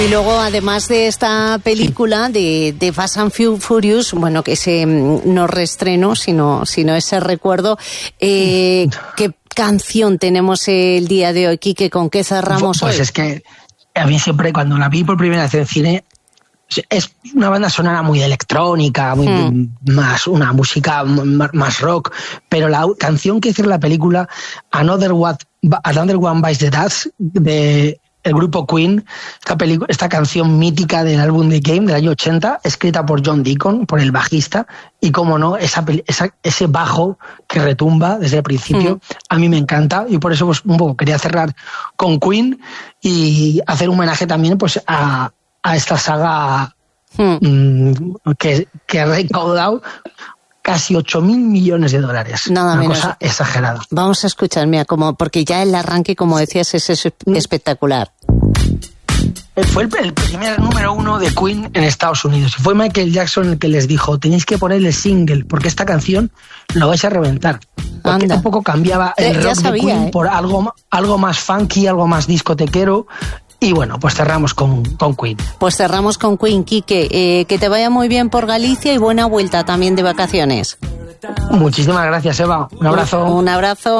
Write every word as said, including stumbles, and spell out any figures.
Y luego, además de esta película de, de Fast and Furious, bueno, que ese no reestreno, sino, sino ese recuerdo, eh, ¿qué canción tenemos el día de hoy, Quique? ¿Con qué cerramos pues hoy? Pues es que a mí siempre, cuando la vi por primera vez en cine, es una banda sonora muy electrónica, muy hmm. más una música más rock, pero la canción que cierra la película, Another One, Another One Bites the Dust, de el grupo Queen, esta, pelic- esta canción mítica del álbum The Game del año ochenta, escrita por John Deacon, por el bajista, y como no, esa, esa, ese bajo que retumba desde el principio, mm. a mí me encanta, y por eso pues, un poco quería cerrar con Queen y hacer un homenaje también pues a, a esta saga mm. Mm, que, que ha recaudado casi ocho mil millones de dólares. Nada Una menos. cosa exagerada. Vamos a escuchar, mira, como, porque ya el arranque, como decías, es, es espectacular. Fue el, el primer número uno de Queen en Estados Unidos. Y fue Michael Jackson el que les dijo, tenéis que ponerle single, porque esta canción lo vais a reventar. Porque Anda. un poco cambiaba el eh, rock sabía, de Queen ¿eh? por algo, algo más funky, algo más discotequero. Y bueno, pues cerramos con, con Queen. Pues cerramos con Queen, Quique. Eh, que te vaya muy bien por Galicia y buena vuelta también de vacaciones. Muchísimas gracias, Eva. Un abrazo. Un, un abrazo.